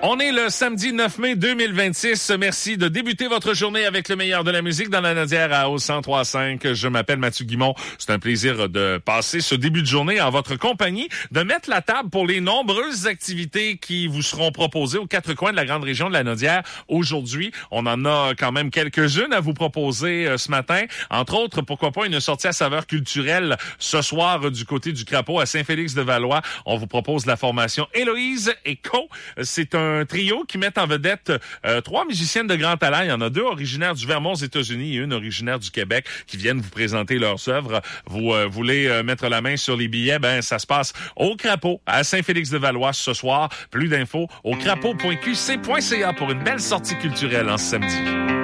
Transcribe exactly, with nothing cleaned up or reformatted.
On est le samedi neuf mai deux mille vingt-six. Merci de débuter votre journée avec le meilleur de la musique dans la Nodière à au cent trois cinq. Je m'appelle Mathieu Guimont. C'est un plaisir de passer ce début de journée en votre compagnie, de mettre la table pour les nombreuses activités qui vous seront proposées aux quatre coins de la grande région de la Nodière. Aujourd'hui, on en a quand même quelques-unes à vous proposer euh, ce matin. Entre autres, pourquoi pas une sortie à saveur culturelle ce soir euh, du côté du Crapaud à Saint-Félix-de-Valois. On vous propose la formation Héloïse et Co. C'est un un trio qui met en vedette euh, trois musiciennes de grand talent. Il y en a deux originaires du Vermont aux États-Unis et une originaire du Québec qui viennent vous présenter leurs œuvres. Vous euh, voulez euh, mettre la main sur les billets? Ben, ça se passe au Crapaud à Saint-Félix-de-Valois ce soir. Plus d'infos au crapaud point q c point c a pour une belle sortie culturelle en ce samedi.